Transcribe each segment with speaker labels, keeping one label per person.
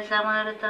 Speaker 1: समर्थ.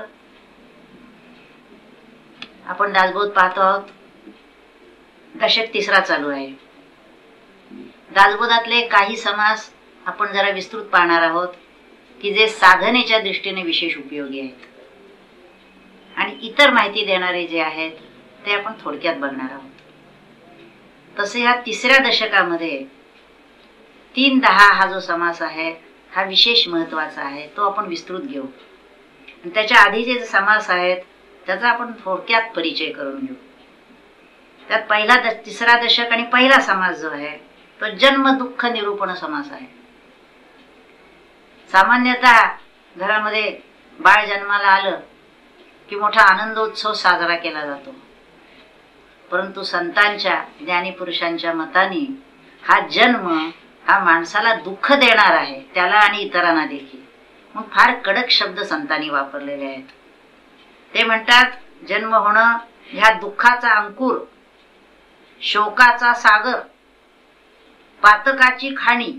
Speaker 1: आपण दासबोध पाहतो आहोत. दशक तिसरा चालू आहे. दासबोधातले काही समास आपण जरा विस्तृत पाहणार आहोत की जे साधनेच्या दृष्टीने विशेष उपयोगी आहेत, आणि इतर माहिती देणारे जे आहेत ते आपण थोडक्यात बघणार आहोत. तसे ह्या तिसऱ्या दशकामध्ये 3-10 हा जो समास आहे हा विशेष महत्वाचा आहे, तो आपण विस्तृत घेऊ. त्याच्या आधीचे जे समास आहेत त्याचा आपण थोडक्यात परिचय करून घेऊ. त्यात पहिला तिसरा दशक आणि पहिला समास जो आहे तो जन्म दुःख निरूपण समास आहे. सामान्यतः घरामध्ये बाळ जन्माला आलं की मोठा आनंदोत्सव साजरा केला जातो, परंतु संतांच्या ज्ञानी पुरुषांच्या मताने हा जन्म हा माणसाला दुःख देणार आहे, त्याला आणि इतरांना देखील. मग फार कडक शब्द संतांनी वापरलेले आहेत. ते म्हणतात जन्म होणं ह्या दुःखाचा अंकुर, शोकाचा सागर, पातकाची खाणी,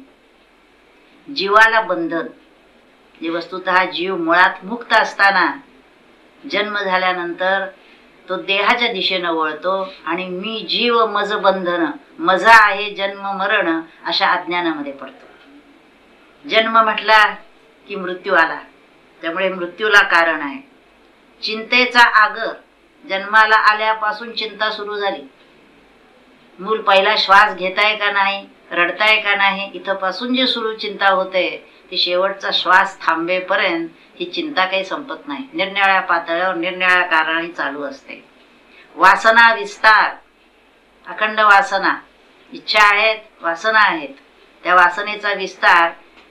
Speaker 1: जीवाला बंधन. जे वस्तुतः जीव मुळात मुक्त असताना जन्म झाल्यानंतर तो देहाच्या दिशेनं वळतो आणि मी जीव मज बंधन, मजा आहे जन्म मरण अशा अज्ञानामध्ये पडतो. जन्म म्हटला की मृत्यू आला, त्यामुळे मृत्यूला कारण आहे. चिंतेचा आगर, जन्माला आल्यापासून चिंता सुरू झाली. मूल पहिला श्वास घेताय का नाही, रडताय का नाही, इथपासून जे सुरू चिंता होते ती शेवटचा श्वास थांबेपर्यंत ही चिंता काही संपत नाही. निरनिराळ्या पातळ्यावर निरनिराळ्या कारणाने चालू असते. वासना विस्तार, अखंड वासना, इच्छा आहेत, वासना आहेत. त्या वासनेचा विस्तार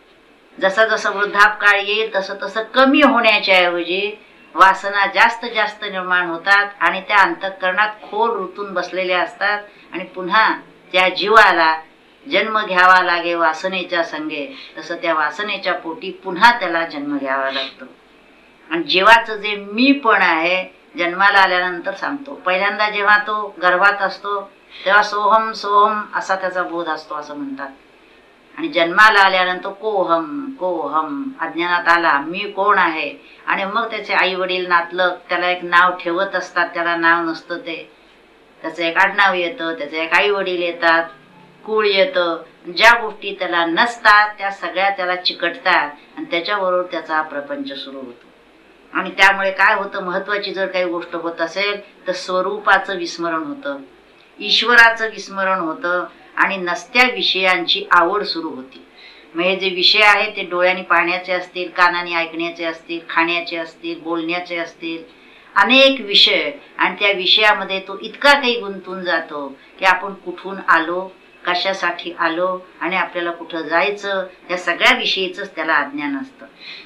Speaker 1: जसं जसं वृद्धापकाळ येईल तसं तसं कमी होण्याच्या ऐवजी वासना जास्त जास्त निर्माण होतात आणि त्या अंतःकरणात खोल रुतून बसलेल्या असतात आणि पुन्हा त्या जीवाला जन्म घ्यावा लागे वासनेच्या संगे, तसं त्या वासनेच्या पोटी पुन्हा त्याला जन्म घ्यावा लागतो. आणि जीवाचं जे मी पण आहे जन्माला आल्यानंतर सांगतो. पहिल्यांदा जेव्हा तो गर्भात असतो तेव्हा सोहम सोहम असा त्याचा बोध असतो असं म्हणतात. आणि जन्माला आल्यानंतर कोहम कोहम अज्ञानात आला मी कोण आहे. आणि मग त्याचे आई वडील नातलग त्याला एक नाव ठेवत असतात, त्याला नाव नसतं, ते त्याचं एक आडनाव येतं, त्याचे एक आई वडील येतात, कुळ येतं. ज्या गोष्टी त्याला नसतात त्या सगळ्या त्याला चिकटतात आणि त्याच्याबरोबर त्याचा प्रपंच सुरू होतो. आणि त्यामुळे काय होतं, महत्वाची जर काही गोष्ट होत असेल तर स्वरूपाचं विस्मरण होतं, ईश्वराचं विस्मरण होतं आणि नसत्या विषयांची आवड सुरू होती. मग हे जे विषय आहेत ते डोळ्यांनी पाहण्याचे असतील, कानाने ऐकण्याचे असतील, खाण्याचे असतील, बोलण्याचे असतील, अनेक विषय. आणि त्या विषयामध्ये तो इतका काही गुंतून जातो की आपण कुठून आलो, कशासाठी आलो आणि आपल्याला कुठं जायचं या सगळ्या विषयीच त्याला अज्ञान असतं.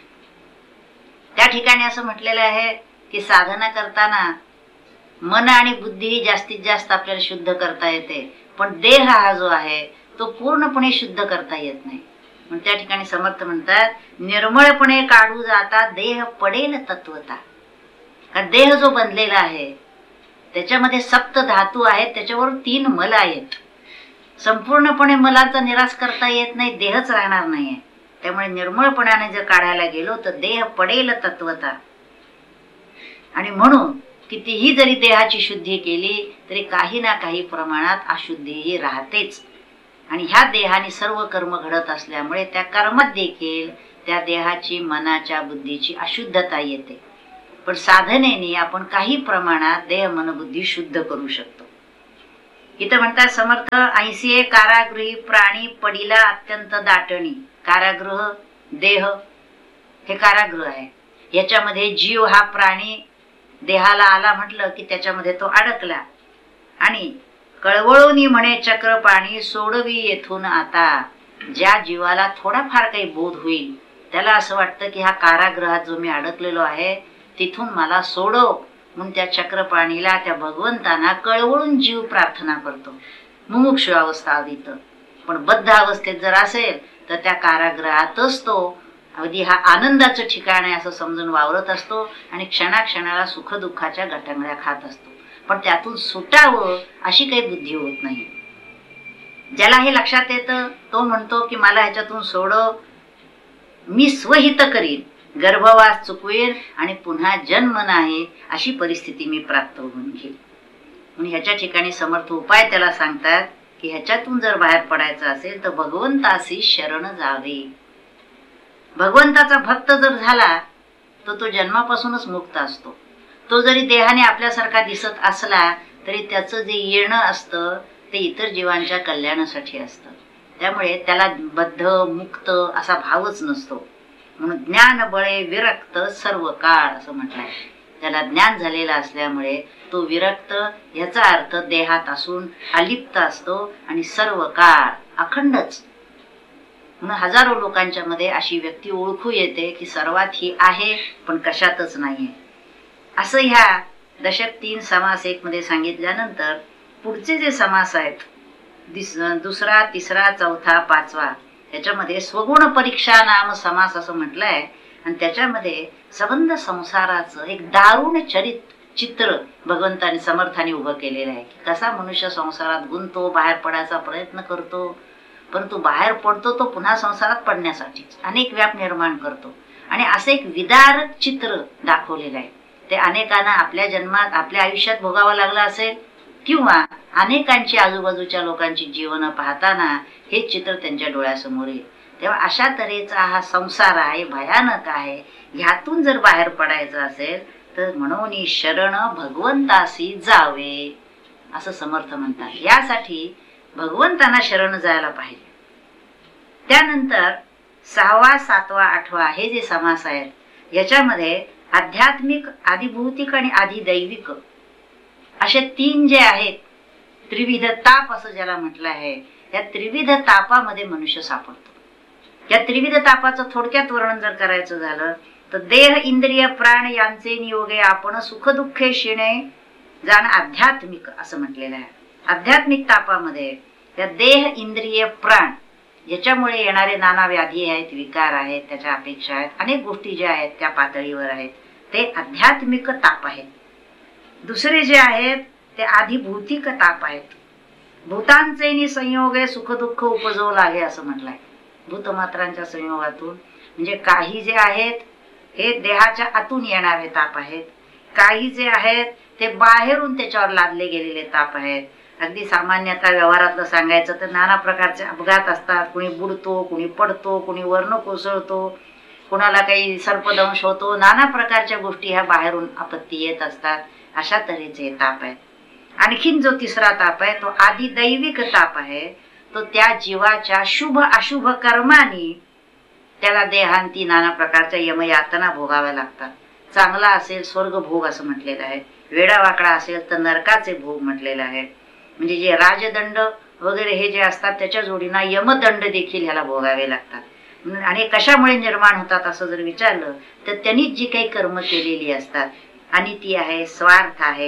Speaker 1: त्या ठिकाणी असं म्हटलेलं आहे की साधना करताना मन आणि बुद्धी ही जास्तीत जास्त आपल्याला शुद्ध करता येते, पण देह हा जो आहे तो पूर्णपणे शुद्ध करता येत नाही. पण त्या ठिकाणी समर्थ म्हणतात निर्मळपणे काढू जाता देह पडेल तत्वता. कारण देह जो बनलेला आहे त्याच्यामध्ये सप्त धातू आहेत, त्याच्यावर 3 मल आहेत. संपूर्णपणे मलाचा निराश करता येत नाही, देहच राहणार नाहीये. त्यामुळे निर्मळपणाने जर काढायला गेलो तर देह पडेल तत्वता. आणि म्हणून कितीही जरी देहाची शुद्धी केली तरी काही ना काही प्रमाणात अशुद्धीही राहतेच. आणि ह्या देहाने सर्व कर्म घडत असल्यामुळे त्या कर्मात देखील त्या देहाची, मनाच्या, बुद्धीची अशुद्धता येते. पण साधनेने आपण काही प्रमाणात देह मन बुद्धी शुद्ध करू शकतो. इथं म्हणतात समर्थ 80 कारागृही प्राणी पडिला अत्यंत दाटणी. कारागृह देह हे कारागृह आहे. याच्यामध्ये जीव हा प्राणी देहाला आला म्हटलं की त्याच्यामध्ये तो अडकला. आणि कळवळूनी म्हणे चक्र पाणी सोडवी येथून आता. ज्या जीवाला थोडाफार काही बोध होईल त्याला असं वाटतं की ह्या कारागृहात जो मी अडकलेलो आहे तिथून मला सोडव, म्हणून त्या चक्रपाणीला, त्या भगवंतांना कळवळून जीव प्रार्थना करतो. मुमुक्षु अवस्था आधीत. पण बद्ध अवस्थेत जर असेल तर त्या कारागृहातच तो अगदी हा आनंदाचं ठिकाण आहे असं समजून वावरत असतो आणि क्षणाक्षणाला सुखदुःखाच्या गटांगळ्या खात असतो. पण त्यातून सुटावं अशी काही बुद्धी होत नाही. ज्याला हे लक्षात येतं तो म्हणतो की मला ह्याच्यातून सोडव, मी स्वहित करीन. गर्भवास चुकवेल आणि पुन्हा जन्म नाही अशी परिस्थिती मी प्राप्त होऊन घेईल. म्हणून ह्याच्या ठिकाणी समर्थ उपाय त्याला सांगतात की ह्याच्यातून जर बाहेर पडायचं असेल तर भगवंतासी शरण जावे. भगवंताचा भक्त जर झाला तर तो जन्मापासूनच मुक्त असतो. तो जरी देहाने आपल्यासारखा दिसत असला तरी त्याचं जे येणं असतं ते इतर जीवांच्या कल्याणासाठी असतं. त्यामुळे त्याला बद्ध मुक्त असा भावच नसतो. म्हणून ज्ञान बळे विरक्त सर्व काळ असं म्हटलंय. त्याला ज्ञान झालेलं असल्यामुळे तो विरक्त याचा अर्थ देहात असून अलिप्त असतो आणि सर्व काळ अखंडच. म्हणून हजारो लोकांच्या मध्ये अशी व्यक्ती ओळखू येते की सर्वात ही आहे पण कशातच नाहीये. असं ह्या दशक 3 समास 1 मध्ये सांगितल्यानंतर पुढचे जे समास आहेत दुसरा, तिसरा, चौथा, पाचवा त्याच्यामध्ये स्वगुण परीक्षा नाम समास असं म्हटलंय. आणि त्याच्यामध्ये संबंध संसाराचं एक दारुण चित्र भगवंताने समर्थाने उभं केलेलं आहे की कसा मनुष्य संसारात गुंतो, बाहेर पडायचा प्रयत्न करतो, परंतु बाहेर पडतो तो पुन्हा संसारात पडण्यासाठीच अनेक व्याप निर्माण करतो. आणि असं एक विदारक चित्र दाखवलेलं आहे. ते अनेकांना आपल्या जन्मात आपल्या आयुष्यात भोगावं लागलं असेल किंवा अनेकांची आजूबाजूच्या लोकांची जीवन पाहताना हे चित्र त्यांच्या डोळ्यासमोर येईल. तेव्हा अशा तऱ्हेचा हा संसार आहे, भयानक आहे. ह्यातून जर बाहेर पडायचं असेल तर म्हणून शरण भगवंतासी जावे असं समर्थ म्हणतात. यासाठी भगवंतांना शरण जायला पाहिजे. त्यानंतर 6वा, 7वा, 8वा हे जे समास आहेत याच्यामध्ये आध्यात्मिक, आधिभौतिक आणि आधिदैविक असे 3 जे आहेत, त्रिविध ताप असं ज्याला म्हटलं आहे, या त्रिविध तापामध्ये मनुष्य सापडतो. या त्रिविध तापाचं थोडक्यात वर्णन जर करायचं झालं तर देह, इंद्रिय, प्राण यांचे नियोगे आपण सुख दुःखे शिणे जाण आध्यात्मिक असं म्हटलेलं आहे. आध्यात्मिक तापामध्ये त्या देह, इंद्रिय, प्राण याच्यामुळे येणारे नाना व्याधी आहेत, विकार आहेत, त्याच्या अपेक्षा आहेत, अनेक गोष्टी ज्या आहेत त्या पातळीवर आहेत, ते आध्यात्मिक ताप आहेत. दुसरे जे आहेत ते आधिभौतिक ताप आहेत. भूतांचे संयोगे सुख दुःख उपजवू लागे असं म्हटलंय. भूतमात्रांच्या संयोगातून म्हणजे काही जे आहेत हे देहाच्या आतून येणारे ताप आहेत, काही जे आहेत ते बाहेरून त्याच्यावर लादले गेलेले ताप आहेत. अगदी सामान्यतः व्यवहारातलं सांगायचं तर नाना प्रकारचे अपघात असतात. कुणी बुडतो, कुणी पडतो, कुणी वर्ण कोसळतो, कुणाला काही सर्पदंश होतो, नाना प्रकारच्या गोष्टी ह्या बाहेरून आपत्ती येत असतात. अशा तऱ्हेचे ताप आहेत. आणखीन जो तिसरा ताप आहे तो आधिदैविक ताप आहे. तो त्या जीवाच्या शुभ अशुभ कर्मानी त्याला देहांती नाना प्रकारच्या यमयातना भोगाव्या लागतात. चांगला असेल स्वर्ग भोग असं म्हटलेलं आहे, वेडावाकडा असेल तर नरकाचे भोग म्हटलेलं आहे. म्हणजे जे राजदंड वगैरे हे जे असतात त्याच्या जोडीना यमदंड देखील ह्याला भोगावे लागतात. आणि कशामुळे निर्माण होतात असं जर विचारलं तर त्यांनीच जी काही कर्म केलेली असतात, आणि ती आहे स्वार्थ आहे,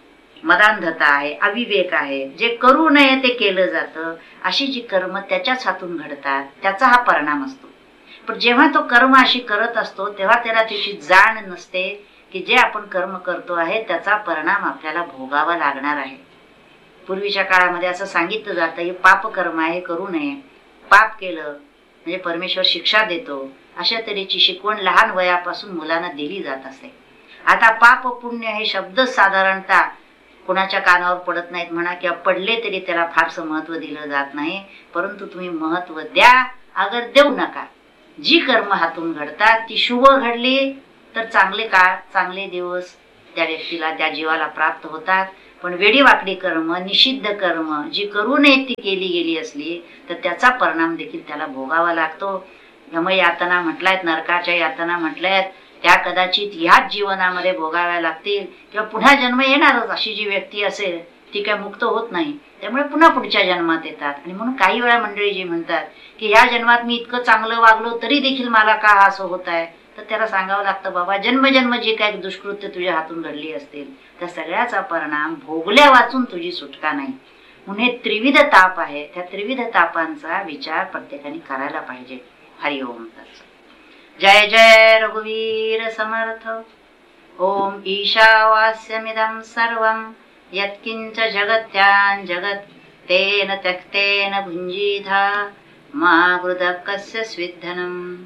Speaker 1: मदांधता आहे, अविवेक आहे, जे करू नये ते केलं जातं, अशी जी कर्म त्याच्याच हातून घडतात त्याचा हा परिणाम असतो. पण जेव्हा तो कर्म अशी करत असतो तेव्हा त्याला त्याची जाण नसते की जे आपण कर्म करतो आहे त्याचा परिणाम आपल्याला भोगावा लागणार आहे. पूर्वीच्या काळामध्ये असं सांगितलं जातं हे पाप कर्म आहे, करू नये, पाप केलं म्हणजे परमेश्वर शिक्षा देतो, अशा तऱ्हेची शिकवण लहान वयापासून मुलांना दिली जात असे. आता पाप पुण्य हे शब्द साधारणतः कोणाच्या कानावर पडत नाहीत म्हणा, किंवा पडले तरी त्याला फारसं महत्व दिलं जात नाही. परंतु तुम्ही महत्व द्या अगर देऊ नका. जी कर्म हातून घडतात ती शुभ घडली तर चांगले काळ, चांगले दिवस त्या व्यक्तीला, त्या जीवाला प्राप्त होतात. पण वेडीवाकडी कर्म, निषिद्ध कर्म जी करू नये ती केली गेली असली तर त्याचा परिणाम देखील त्याला भोगावा लागतो. यमयातना म्हटल्यात, नरकाच्या यातना म्हटल्यात, त्या कदाचित ह्याच जीवनामध्ये भोगाव्या लागतील किंवा पुन्हा जन्म येणारच. अशी जी व्यक्ती असेल ती काय मुक्त होत नाही, त्यामुळे पुन्हा पुढच्या जन्मात येतात. आणि म्हणून काही वेळा मंडळी जी म्हणतात की ह्या जन्मात मी इतकं चांगलं वागलो तरी देखील मला का असं होत आहे, तर त्याला सांगावं लागतं बाबा जन्मजन्म जी काही दुष्कृत्य तुझ्या हातून घडली असतील त्या सगळ्याचा परिणाम भोगल्या वाचून तुझी सुटका नाही. म्हणून हे त्रिविध ताप आहे, त्या त्रिविध तापांचा विचार प्रत्येकाने करायला पाहिजे. हरिओम तत्सत. जय जय रघुवीर समर्थ. ओम ईशावास्यमिदं सर्वं यत्किंच जगत्यां जगत् तेन त्यक्तेन भुञ्जीथा मा कृतः कस्य स्विद्धनम्.